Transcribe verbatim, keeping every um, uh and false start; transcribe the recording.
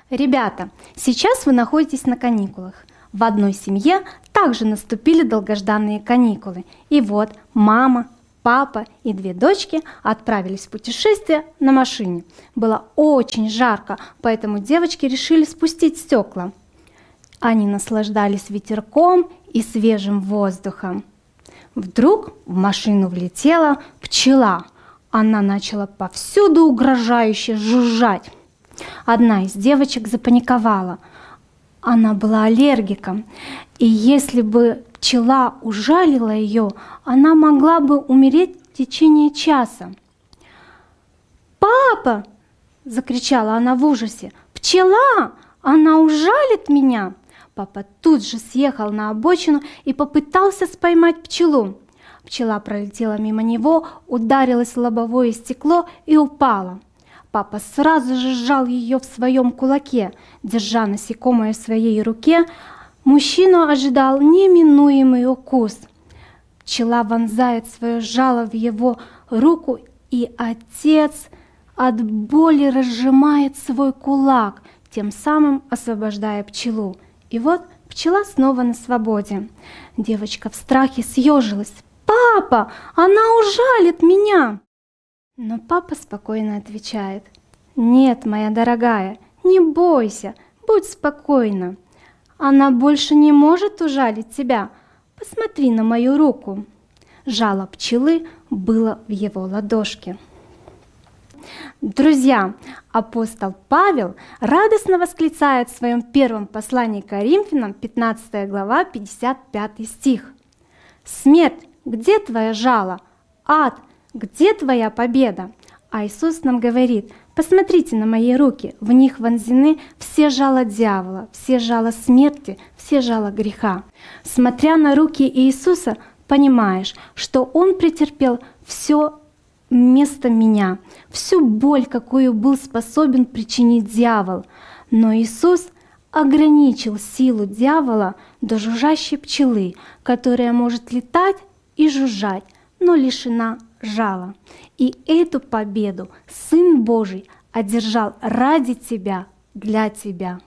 Ребята, сейчас вы находитесь на каникулах. В одной семье также наступили долгожданные каникулы. И вот мама, папа и две дочки отправились в путешествие на машине. Было очень жарко, поэтому девочки решили спустить стекла. Они наслаждались ветерком и свежим воздухом. Вдруг в машину влетела пчела. Она начала повсюду угрожающе жужжать. Одна из девочек запаниковала. Она была аллергиком, и если бы пчела ужалила ее, она могла бы умереть в течение часа. «Папа!» – закричала она в ужасе. «Пчела! Она ужалит меня!» Папа тут же съехал на обочину и попытался споймать пчелу. Пчела пролетела мимо него, ударилась в лобовое стекло и упала. Папа сразу же сжал ее в своем кулаке. Держа насекомое в своей руке, мужчину ожидал неминуемый укус. Пчела вонзает свое жало в его руку, и отец от боли разжимает свой кулак, тем самым освобождая пчелу. И вот пчела снова на свободе. Девочка в страхе съежилась. «Папа, она ужалит меня!» Но папа спокойно отвечает: «Нет, моя дорогая, не бойся, будь спокойна. Она больше не может ужалить тебя. Посмотри на мою руку». Жало пчелы было в его ладошке. Друзья, апостол Павел радостно восклицает в своем первом послании к Коринфянам, пятнадцатая глава, пятьдесят пятый стих. «Смерть, где твоя жало? Ад, где твоя победа?» А Иисус нам говорит: посмотрите на мои руки, в них вонзены все жало дьявола, все жало смерти, все жало греха. Смотря на руки Иисуса, понимаешь, что Он претерпел все вместо меня, всю боль, какую был способен причинить дьявол. Но Иисус ограничил силу дьявола до жужжащей пчелы, которая может летать и жужжать, но лишена жала. И эту победу Сын Божий одержал ради тебя, для тебя.